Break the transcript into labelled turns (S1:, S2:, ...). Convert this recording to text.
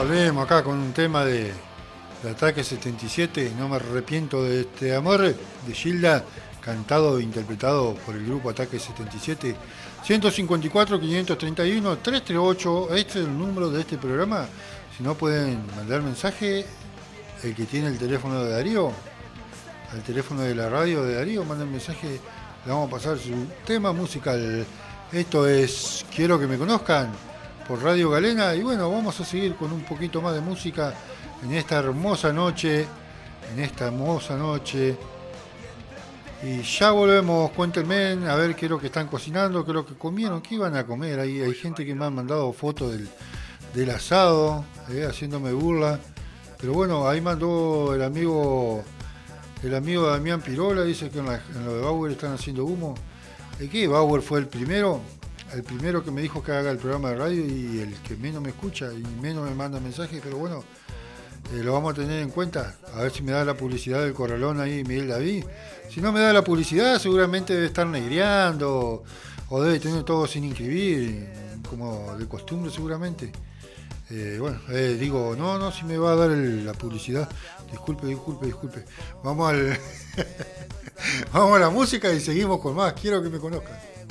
S1: Volvemos acá con un tema de Ataque 77, No me arrepiento de este amor, de Gilda, cantado e interpretado por el grupo Ataque 77. 154 531 338, este es el número de este programa. Si no pueden mandar mensaje, el que tiene el teléfono de Darío, al teléfono de la radio de Darío, manden mensaje, le vamos a pasar su tema musical. Esto es Quiero que me conozcan por Radio Galena y bueno, vamos a seguir con un poquito más de música en esta hermosa noche, y ya volvemos. Cuéntenme, a ver qué es lo que están cocinando, qué es lo que comieron, qué iban a comer. Hay gente que me han mandado fotos del asado, haciéndome burla, pero bueno, ahí mandó el amigo Damián Pirola, dice que en lo de Bauer están haciendo humo. ¿Qué? Bauer fue el primero que me dijo que haga el programa de radio y el que menos me escucha y menos me manda mensajes, pero bueno, lo vamos a tener en cuenta. A ver si me da la publicidad del corralón ahí, Miguel David. Si no me da la publicidad, seguramente debe estar negreando o debe tener todo sin inscribir, como de costumbre seguramente. Digo, no, si me va a dar la publicidad. Disculpe. Vamos al vamos a la música y seguimos con más. Quiero que me conozcan.